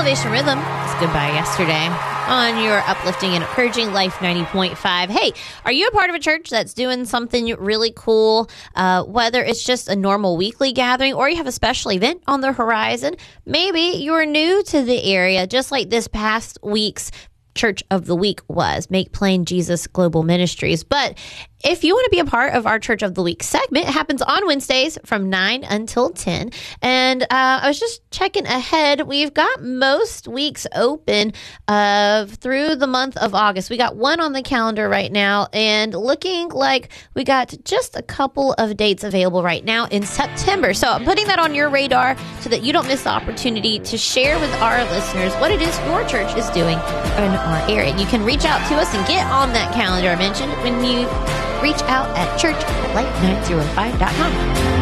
Elevation Rhythm. It's Goodbye Yesterday on your uplifting and encouraging Life 90.5. Hey, are you a part of a church that's doing something really cool? Whether it's just a normal weekly gathering or you have a special event on the horizon, maybe you're new to the area, just like this past week's Church of the Week was, Make Plain Jesus Global Ministries. But if you want to be a part of our Church of the Week segment, it happens on Wednesdays from 9 until 10. And I was just checking ahead. We've got most weeks open through the month of August. We got one on the calendar right now and looking like we got just a couple of dates available right now in September. So I'm putting that on your radar so that you don't miss the opportunity to share with our listeners what it is your church is doing in our area. You can reach out to us and get on that calendar I mentioned when you reach out at church@light905.com.